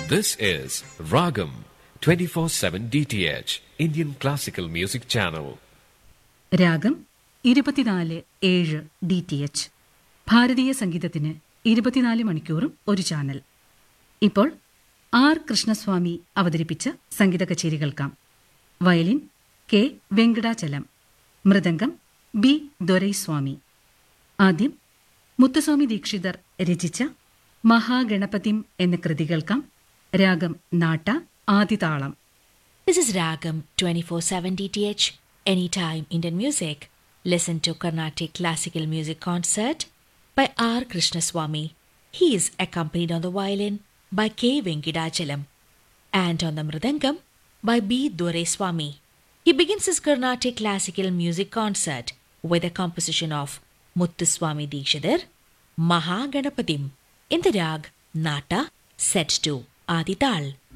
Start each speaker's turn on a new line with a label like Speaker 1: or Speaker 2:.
Speaker 1: This is Ragam 24/7 DTH Indian Classical Music Channel.
Speaker 2: രാഗം 24/7 DTH ഭാരതീയ സംഗീതത്തിന് 24 മണിക്കൂറും ഒരു ചാനൽ. ഇപ്പോൾ ആർ കൃഷ്ണസ്വാമി അവതരിപ്പിച്ച സംഗീത കച്ചേരി കേൾക്കാം. Violin K Venkatachalam, mridangam B Doraiswamy. ആദ്യം മുത്തുസ്വാമി ദീക്ഷിതർ രചിച്ച മഹാഗണപതിം എന്ന കൃതി കേൾക്കാം. രാഗം നാട്ട, ആദിതാളം.
Speaker 3: This is Ragam 24/7 DTH, Anytime Indian Music. Listen to Carnatic Classical Music Concert by R. Krishnaswamy. He is accompanied on the violin by K. Venkadachalam and on the mridangam by B. Doraiswamy. He begins his Carnatic Classical Music Concert with a composition of Muthuswami Dikshidhar, Mahaganapathim, in the rag Nata, set to Adi Tal.